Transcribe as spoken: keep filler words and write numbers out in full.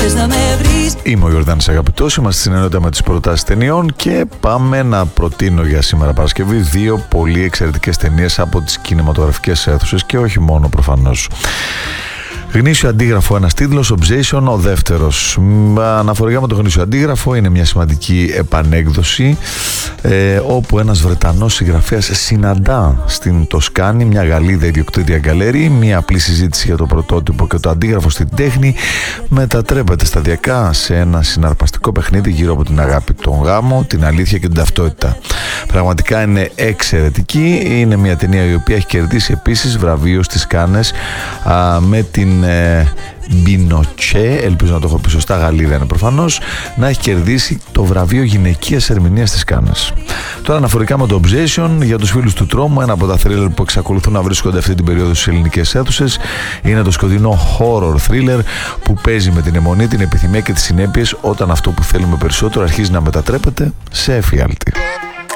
θες να με βρεις. Είμαι ο Ιορδάνης Αγαπητός, είμαστε στην ενότητα με τις προτάσεις ταινιών και πάμε να προτείνω για σήμερα Παρασκευή δύο πολύ εξαιρετικές ταινίες από τις κινηματογραφικές αίθουσες και όχι μόνο προφανώς. Γνήσιο αντίγραφο, ένας τίτλος, Obsession, ο δεύτερος. Αναφορικά με το γνήσιο αντίγραφο, είναι μια σημαντική επανέκδοση ε, όπου ένας Βρετανός συγγραφέας συναντά στην Τοσκάνη μια Γαλλίδα ιδιοκτήτρια γκαλερί. Μια απλή συζήτηση για το πρωτότυπο και το αντίγραφο στην τέχνη μετατρέπεται σταδιακά σε ένα συναρπαστικό παιχνίδι γύρω από την αγάπη, τον γάμο, την αλήθεια και την ταυτότητα. Πραγματικά είναι εξαιρετική. Είναι μια ταινία η οποία έχει κερδίσει επίσης βραβείο στις Κάνες α, με την Μπινοτσέ, ελπίζω να το έχω πει σωστά, Γαλλίδα είναι προφανώς, να έχει κερδίσει το βραβείο γυναικείας ερμηνείας της Κάνες. Τώρα αναφορικά με το Obsession, για τους φίλους του τρόμου, ένα από τα thriller που εξακολουθούν να βρίσκονται αυτή την περίοδο στις ελληνικές αίθουσες είναι το σκοτεινό horror thriller που παίζει με την αιμονή, την επιθυμία και τις συνέπειες όταν αυτό που θέλουμε περισσότερο αρχίζει να μετατρέπεται σε εφιάλτη.